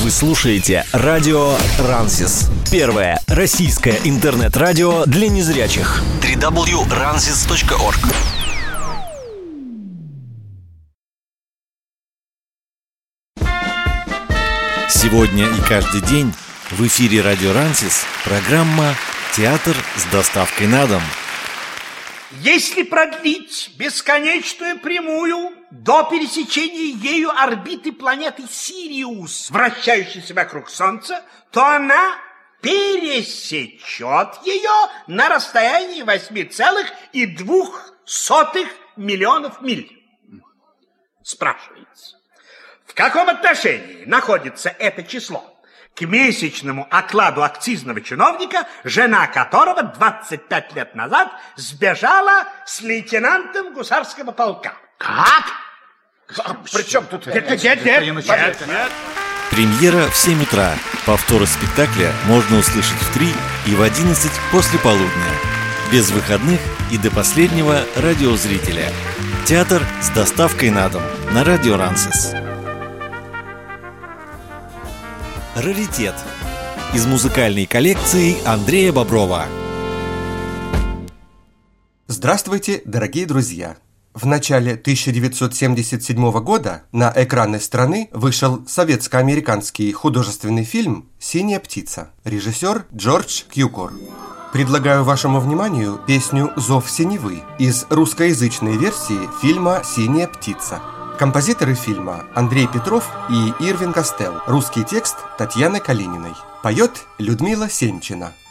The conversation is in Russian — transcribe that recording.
Вы слушаете радио Рансис. Первое российское интернет-радио для незрячих. www.ransis.org. Сегодня и каждый день в эфире радио Рансис программа «Театр с доставкой на дом». Если продлить бесконечную прямую до пересечения ею орбиты планеты Сириус, вращающейся вокруг Солнца, то она пересечет ее на расстоянии 8,2 миллионов миль. Спрашивается, в каком отношении находится это число к месячному окладу акцизного чиновника, жена которого 25 лет назад сбежала с лейтенантом гусарского полка? Как? Причем тут... Нет. Премьера в 7 утра. Повторы спектакля можно услышать в 3 и в 11 после полудня. Без выходных и до последнего радиозрителя. Театр с доставкой на дом на радио Рансис. Раритет. Из музыкальной коллекции Андрея Боброва. Здравствуйте, дорогие друзья! В начале 1977 года на экраны страны вышел советско-американский художественный фильм «Синяя птица». Режиссер Джордж Кьюкор. Предлагаю вашему вниманию песню «Зов синевы» из русскоязычной версии фильма «Синяя птица». Композиторы фильма Андрей Петров и Ирвин Костел. Русский текст Татьяны Калининой. Поет Людмила Сенчина.